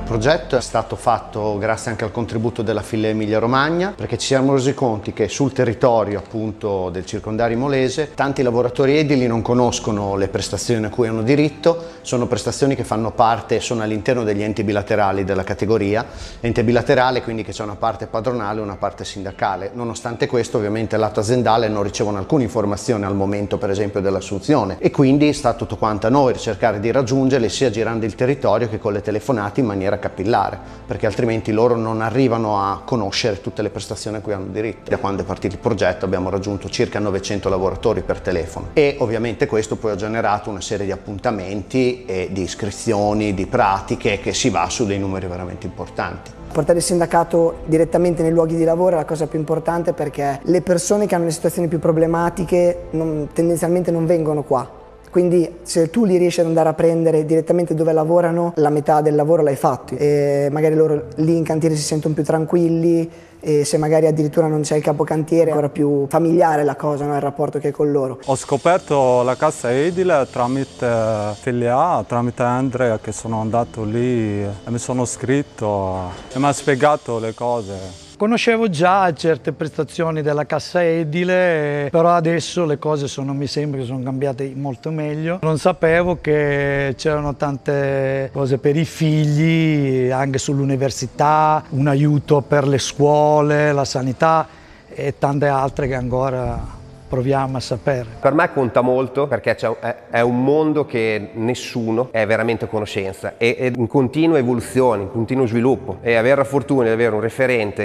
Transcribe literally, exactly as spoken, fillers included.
progetto è stato fatto grazie anche al contributo della File Emilia Romagna, perché ci siamo resi conti che sul territorio appunto del circondario molese tanti lavoratori edili non conoscono le prestazioni a cui hanno diritto. Sono prestazioni che fanno parte, sono all'interno degli enti bilaterali della categoria, ente bilaterale quindi che c'è una parte padronale e una parte sindacale. Nonostante questo ovviamente lato aziendale non ricevono alcuna informazione al momento per esempio dell'assunzione, e quindi sta tutto quanto a noi cercare di raggiungerli sia girando il territorio che con le telefonate in maniera capillare, perché altrimenti loro non arrivano a conoscere tutte le prestazioni a cui hanno diritto. Da quando è partito il progetto abbiamo raggiunto circa novecento lavoratori per telefono, e ovviamente questo poi ha generato una serie di appuntamenti e di iscrizioni, di pratiche, che si va su dei numeri veramente importanti. Portare il sindacato direttamente nei luoghi di lavoro è la cosa più importante, perché le persone che hanno le situazioni più problematiche non, tendenzialmente non vengono qua. Quindi se tu li riesci ad andare a prendere direttamente dove lavorano, la metà del lavoro l'hai fatto, e magari loro lì in cantiere si sentono più tranquilli, e se magari addirittura non c'è il capocantiere è ancora più familiare la cosa, no? Il rapporto che è con loro. Ho scoperto la cassa edile tramite Filia, tramite Andrea, che sono andato lì e mi sono iscritto e mi ha spiegato le cose. Conoscevo già certe prestazioni della cassa edile, però adesso le cose sono, mi sembra che sono cambiate molto meglio. Non sapevo che c'erano tante cose per i figli, anche sull'università, un aiuto per le scuole, la sanità e tante altre che ancora proviamo a sapere. Per me conta molto, perché è un mondo che nessuno è veramente a conoscenza, è in continua evoluzione, in continuo sviluppo, e avere la fortuna di avere un referente